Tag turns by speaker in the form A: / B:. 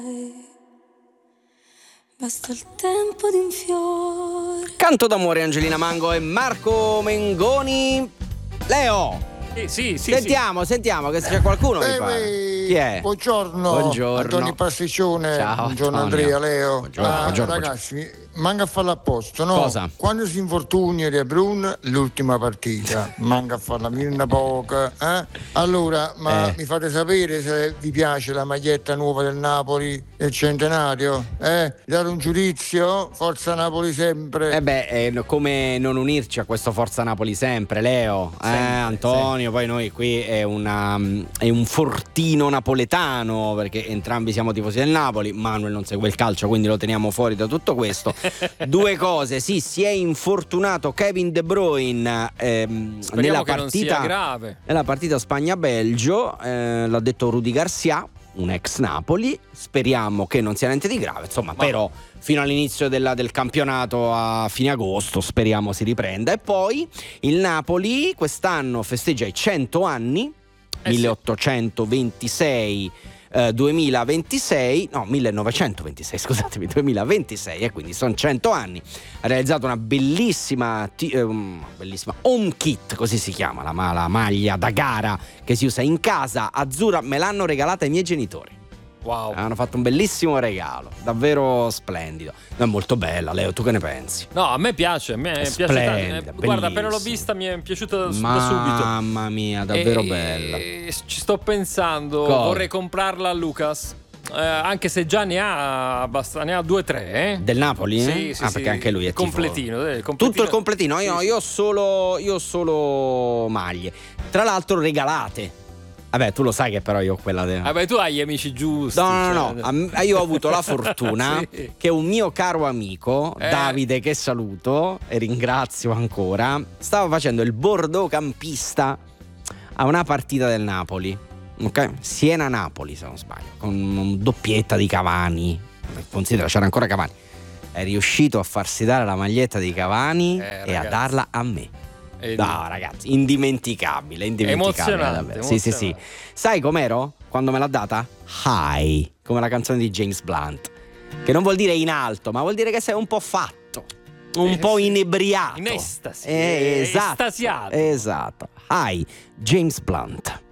A: Basta il tempo di un fiore.
B: Canto d'amore, Angelina Mango e Marco Mengoni. Leo,
C: Sì.
B: sentiamo che se c'è qualcuno mi pare. Chi è?
D: Buongiorno. Antonio Pasticcione.
B: Ciao,
D: Buongiorno
B: Antonio.
D: Andrea, Leo.
B: Buongiorno.
D: Ragazzi, manca a farla apposta, no?
B: Cosa?
D: Quando si infortuna De Bruyne, l'ultima partita, manca a farla mirna poca, eh? Allora, mi fate sapere se vi piace la maglietta nuova del Napoli del centenario? Dare un giudizio? Forza Napoli sempre.
B: Come non unirci a questo Forza Napoli sempre, Leo? Antonio, poi noi qui è un fortino napoletano, perché entrambi siamo tifosi del Napoli. Manuel non segue il calcio, quindi lo teniamo fuori da tutto questo. Due cose: sì, si è infortunato Kevin De Bruyne nella
C: che
B: partita,
C: non sia grave.
B: nella partita Spagna-Belgio, l'ha detto Rudy Garcia, un ex Napoli. Speriamo che non sia niente di grave, insomma. Però fino all'inizio del campionato a fine agosto speriamo si riprenda. E poi il Napoli quest'anno festeggia i 100 anni, 1826 2026, no 1926 scusatemi, 2026, e quindi sono 100 anni. Ha realizzato una bellissima home kit, così si chiama la maglia da gara che si usa in casa, azzurra. Me l'hanno regalata i miei genitori.
C: Wow.
B: Hanno fatto un bellissimo regalo, davvero splendido. È molto bella. Leo, tu che ne pensi?
C: No, a me piace, piace tanto. Guarda, appena l'ho vista mi è piaciuta da subito.
B: Mamma mia, davvero bella.
C: Ci sto pensando.
B: Cosa?
C: Vorrei comprarla a Lucas. Anche se già ne ha 2 o 3
B: Del Napoli?
C: Sì,
B: perché anche lui è
C: completino,
B: tifo. Tutto il completino. Io ho solo maglie, tra l'altro regalate. Vabbè, tu lo sai che però io ho quella
C: Vabbè, tu hai gli amici giusti.
B: No. Io ho avuto la fortuna
C: sì.
B: che un mio caro amico, Davide, che saluto e ringrazio ancora, stava facendo il bordocampista a una partita del Napoli, ok? Siena-Napoli, se non sbaglio, con doppietta di Cavani. Considera, c'era ancora Cavani. È riuscito a farsi dare la maglietta di Cavani e a darla a me. No, ragazzi, indimenticabile
C: emozionante,
B: davvero. Sì. Sai com'ero quando me l'ha data? High, come la canzone di James Blunt, che non vuol dire in alto, ma vuol dire che sei un po' fatto, un po' inebriato,
C: in estasi,
B: esatto,
C: estasiato.
B: esatto. High, James Blunt.